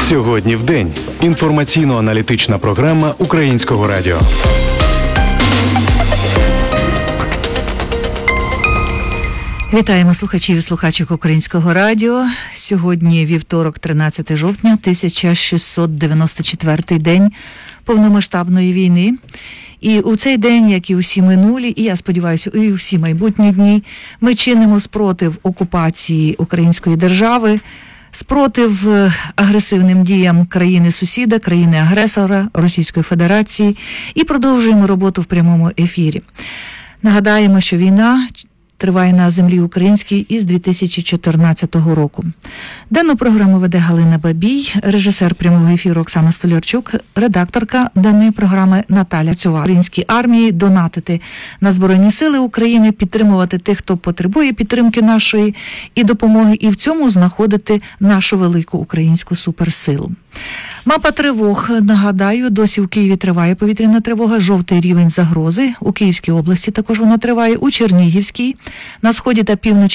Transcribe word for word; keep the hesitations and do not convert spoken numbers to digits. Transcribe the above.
Сьогодні в день. Інформаційно-аналітична програма Українського радіо. Вітаємо слухачів і слухачок Українського радіо. Сьогодні вівторок, тринадцяте жовтня, тисяча шістсот дев'яносто четвертий день повномасштабної війни. І у цей день, як і усі минулі, і я сподіваюся, і усі майбутні дні, ми чинимо спротив окупації української держави, спротив агресивним діям країни-сусіда, країни-агресора Російської Федерації і продовжуємо роботу в прямому ефірі. Нагадаємо, що війна триває на землі українській із дві тисячі чотирнадцятого року. Дану програму веде Галина Бабій, режисер прямого ефіру Оксана Столярчук, редакторка даної програми Наталя Цюва. Українській армії донатити на Збройні Сили України, підтримувати тих, хто потребує підтримки нашої і допомоги, і в цьому знаходити нашу велику українську суперсилу. Мапа тривог. Нагадаю, досі у Києві триває повітряна тривога, жовтий рівень загрози. У Київській області також вона триває, у Чернігівській, на сході та півночі